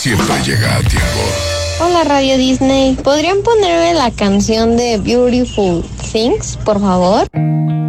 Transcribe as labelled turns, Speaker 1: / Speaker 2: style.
Speaker 1: siempre llega a tiempo.
Speaker 2: Hola Radio Disney, ¿podrían ponerme la canción de Beautiful Things, por favor?